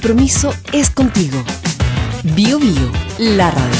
compromiso es contigo. Bio Bio, la radio.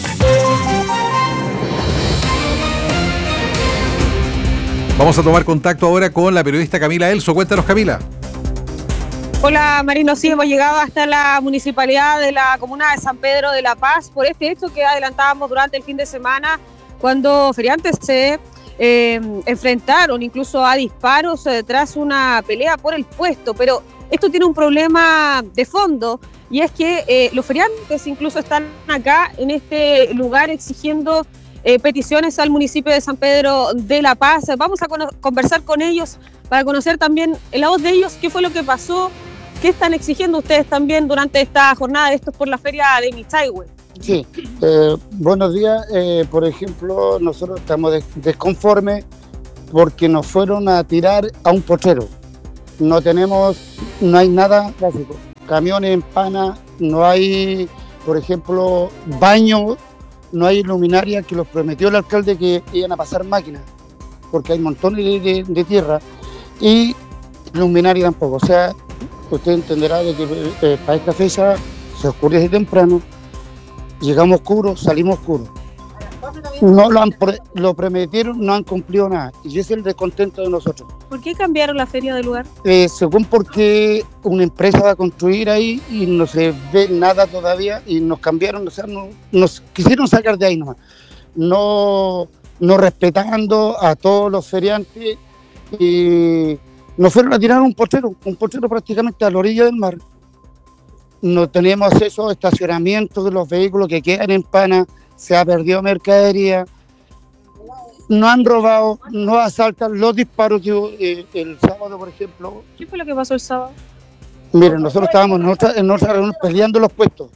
Vamos a tomar contacto ahora con la periodista Camila Elso. Cuéntanos, Camila. Hola Marino, sí, hemos llegado hasta la municipalidad de la comuna de San Pedro de la Paz por este hecho que adelantábamos durante el fin de semana, cuando feriantes se enfrentaron incluso a disparos tras una pelea por el puesto. Pero esto tiene un problema de fondo, y es que los feriantes incluso están acá en este lugar exigiendo peticiones al municipio de San Pedro de la Paz. Vamos a conversar con ellos para conocer también la voz de ellos, qué fue lo que pasó, qué están exigiendo ustedes también durante esta jornada de estos por la feria de Michaihue. Sí, buenos días. Por ejemplo, nosotros estamos desconformes porque nos fueron a tirar a un potrero. No hay nada básico. Camiones en pana, no hay, por ejemplo, baños, no hay luminaria que los prometió el alcalde que iban a pasar máquinas, porque hay montones de tierra, y luminaria tampoco. O sea, usted entenderá de que para esta fecha se oscurece temprano, llegamos oscuros, salimos oscuros. No lo prometieron, no han cumplido nada, y ese es el descontento de nosotros. ¿Por qué cambiaron la feria del lugar? Según porque una empresa va a construir ahí y no se ve nada todavía, y nos cambiaron, o sea, nos quisieron sacar de ahí nomás, no respetando a todos los feriantes, y nos fueron a tirar un potrero prácticamente a la orilla del mar. No tenemos acceso a estacionamientos de los vehículos que quedan en pana, se ha perdido mercadería, no han robado, no asaltan. Los disparos que hubo el sábado, por ejemplo. ¿Qué fue lo que pasó el sábado? Miren, nosotros estábamos en otra reunión peleando puestos.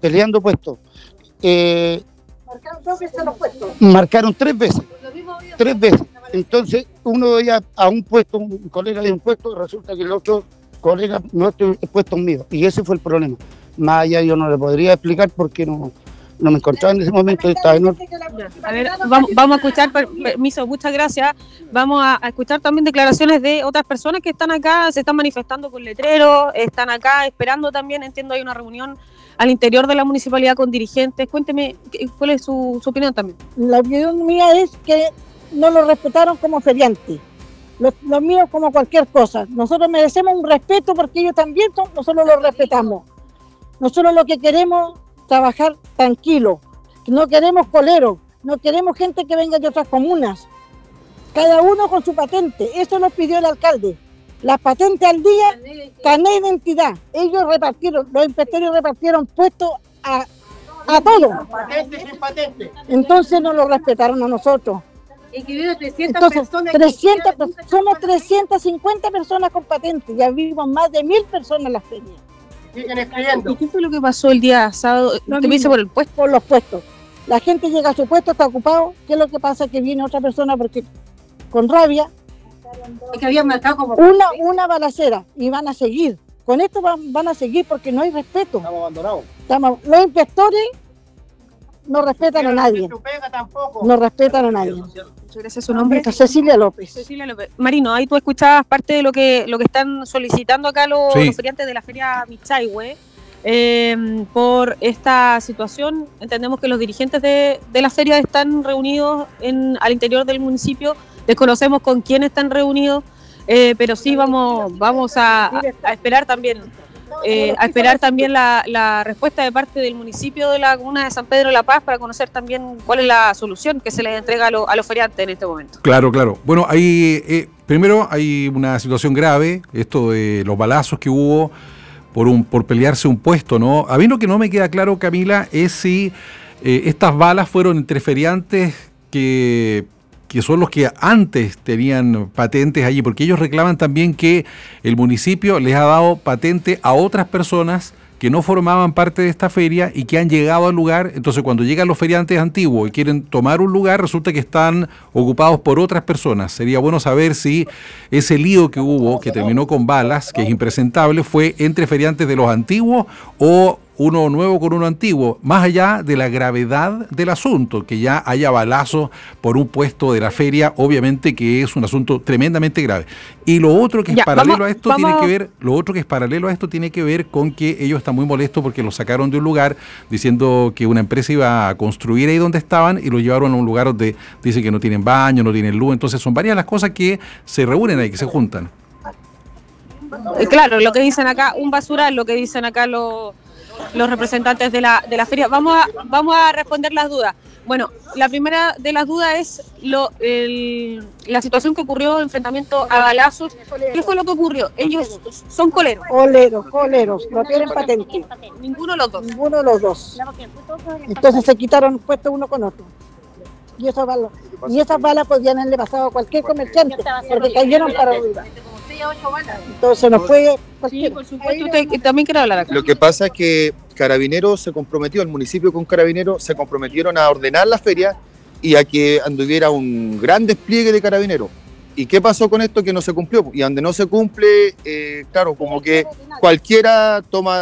Marcaron tres veces. Entonces, uno veía a un puesto, un colega de un puesto, y resulta que el otro colega nuestro puesto mío. Y ese fue el problema. Más allá yo no le podría explicar porque no me encontraba en ese momento. A ver, vamos a escuchar, permiso, muchas gracias. Vamos a escuchar también declaraciones de otras personas que están acá, se están manifestando con letreros, están acá esperando también. Entiendo hay una reunión al interior de la municipalidad con dirigentes. Cuénteme, ¿cuál es su opinión también? La opinión mía es que no lo respetaron como feriante. Los míos como cualquier cosa. Nosotros merecemos un respeto porque ellos también nosotros los respetamos. Nosotros lo que queremos trabajar tranquilo, no queremos coleros, no queremos gente que venga de otras comunas, cada uno con su patente. Eso nos pidió el alcalde, la patente al día, carnet de identidad. Ellos repartieron, los inspectores repartieron puestos a todos, entonces no lo respetaron a nosotros. Entonces, somos 350 personas con patente, ya vivimos más de 1000 personas en las ferias. ¿Y qué fue lo que pasó el día sábado? ¿Te dice por el puesto? Por los puestos. La gente llega a su puesto, está ocupado. ¿Qué es lo que pasa? Que viene otra persona porque con rabia. Es que habían marcado como una balacera y van a seguir. Con esto van a seguir porque no hay respeto. Estamos abandonados. Los inspectores no respetan a nadie. No respetan a nadie. Muchas gracias. ¿Su nombre? Cecilia López. Cecilia López. Marino, ahí tú escuchabas parte de lo que están solicitando acá los feriantes de la feria Michaihue por esta situación. Entendemos que los dirigentes de la feria están reunidos al interior del municipio. Desconocemos con quién están reunidos, pero sí vamos a esperar también. La respuesta de parte del municipio de la comuna de San Pedro de la Paz para conocer también cuál es la solución que se les entrega a los feriantes en este momento. Claro. Bueno, primero hay una situación grave, esto de los balazos que hubo por pelearse un puesto, ¿no? A mí lo que no me queda claro, Camila, es si estas balas fueron entre feriantes que son los que antes tenían patentes allí, porque ellos reclaman también que el municipio les ha dado patente a otras personas que no formaban parte de esta feria y que han llegado al lugar. Entonces, cuando llegan los feriantes antiguos y quieren tomar un lugar, resulta que están ocupados por otras personas. Sería bueno saber si ese lío que hubo, que terminó con balas, que es impresentable, fue entre feriantes de los antiguos o uno nuevo con uno antiguo, más allá de la gravedad del asunto, que ya haya balazos por un puesto de la feria, obviamente que es un asunto tremendamente grave. Y lo otro que es paralelo a esto tiene que ver con que ellos están muy molestos porque los sacaron de un lugar diciendo que una empresa iba a construir ahí donde estaban y lo llevaron a un lugar donde dicen que no tienen baño, no tienen luz, entonces son varias las cosas que se reúnen ahí, que se juntan. Claro, lo que dicen acá, un basural, lo que dicen acá los representantes de la feria. Vamos a responder las dudas. Bueno, la primera de las dudas es la situación que ocurrió, enfrentamiento a balazos. ¿Qué fue lo que ocurrió? Ellos son coleros. Coleros, no tienen patente. Ninguno de los dos. Ninguno de los dos. Entonces se quitaron puesto uno con otro. Y esas balas podían haberle pasado a cualquier comerciante, porque cayeron para arriba. Entonces no fue... Sí, por supuesto, usted también quiere hablar acá. Lo que pasa es que Carabineros se comprometió, el municipio con Carabineros se comprometieron a ordenar la feria y a que anduviera un gran despliegue de Carabineros. ¿Y qué pasó con esto? Que no se cumplió. Y donde no se cumple, claro, como que cualquiera toma